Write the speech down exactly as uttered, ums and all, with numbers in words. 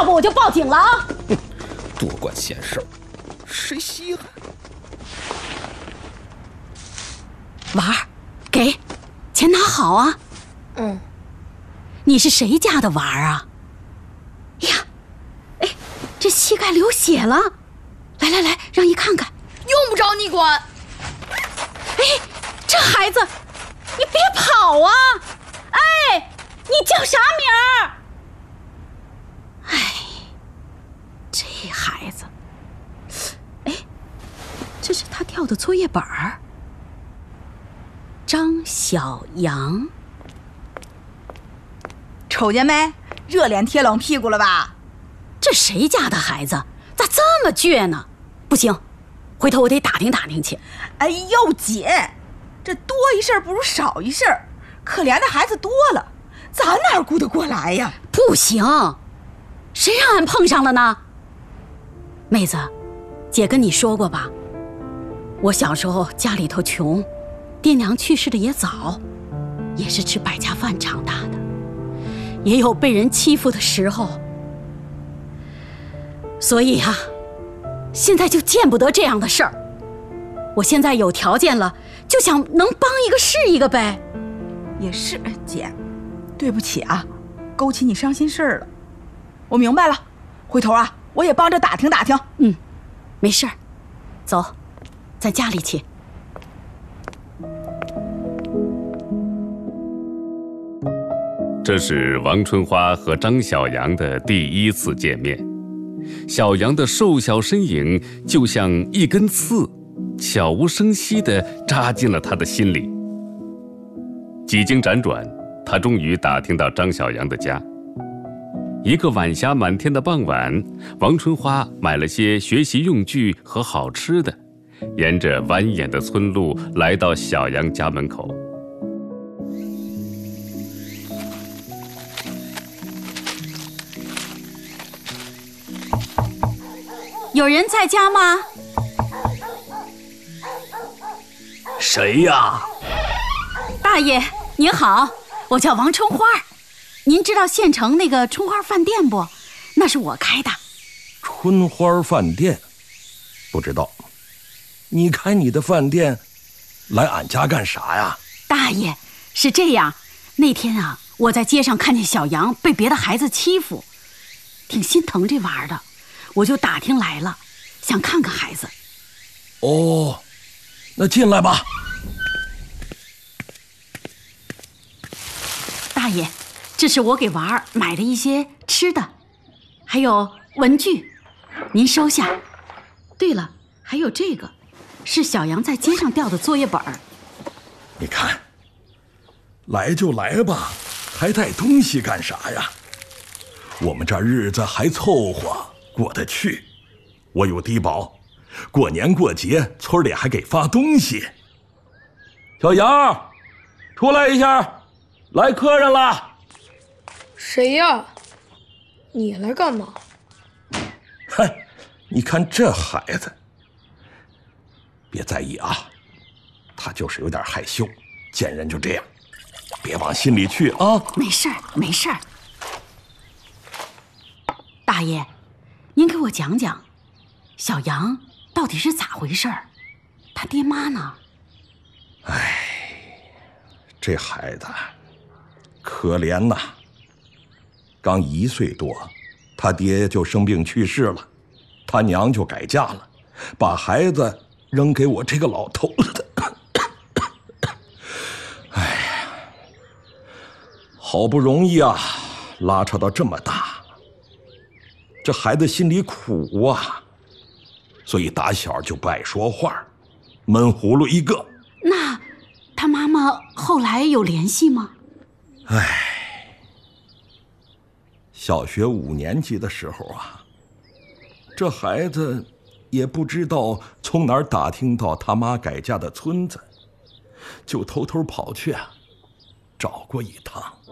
要不我就报警了啊！ 哼，多管闲事儿，谁稀罕？ 娃儿，给，钱拿好啊。 嗯。 你是谁家的娃儿啊？哎呀，哎，这膝盖流血了。来来来，让姨看看。 用不着你管。 哎，这孩子，你别跑啊！哎，你叫啥名儿？哎，这孩子，哎，这是他掉的作业本儿。张小阳， 瞅见没？热脸贴冷屁股了吧？ 这谁家的孩子咋这么倔呢？不行，回头我得打听打听去。 哎呦姐，这多一事不如少一事，可怜的孩子多了，咱哪顾得过来呀？ 不行，谁让俺碰上了呢？妹子，姐跟你说过吧，我小时候家里头穷，爹娘去世的也早，也是吃百家饭长大的，也有被人欺负的时候。所以啊，现在就见不得这样的事儿。我现在有条件了，就想能帮一个是一个呗。 也是，姐，对不起啊，勾起你伤心事儿了。我明白了，回头啊，我也帮着打听打听。 嗯，没事儿，走，咱家里去。 这是王春花和张小阳的第一次见面。小阳的瘦小身影就像一根刺，悄无声息地扎进了他的心里。几经辗转，他终于打听到张小阳的家。一个晚霞满天的傍晚，王春花买了些学习用具和好吃的，沿着蜿蜒的村路来到小阳家门口。 有人在家吗？ 谁呀？ 大爷您好，我叫王春花，您知道县城那个春花饭店不？那是我开的。 春花饭店？不知道。你开你的饭店来俺家干啥呀？ 大爷，是这样，那天啊，我在街上看见小杨被别的孩子欺负，挺心疼这娃儿的，我就打听来了，想看看孩子。 哦，那进来吧。 大爷，这是我给娃儿买的一些吃的，还有文具，您收下。对了，还有这个，是小杨在街上掉的作业本儿。 你看，来就来吧，还带东西干啥呀？我们这日子还凑合过得去，我有低保，过年过节村里还给发东西。小杨，出来一下，来客人了。 谁呀？你来干嘛？ 哼，你看这孩子，别在意啊，他就是有点害羞，见人就这样，别往心里去啊。 没事儿，没事儿。大爷，您给我讲讲，小杨到底是咋回事儿？他爹妈呢？ 哎，这孩子可怜呐，刚一岁多，他爹就生病去世了，他娘就改嫁了，把孩子扔给我这个老头子。哎呀，好不容易啊，拉扯到这么大，这孩子心里苦啊，所以打小就不爱说话，闷葫芦一个。 那他妈妈后来有联系吗？ 唉，小学五年级的时候啊，这孩子也不知道从哪儿打听到他妈改嫁的村子，就偷偷跑去啊，找过一趟。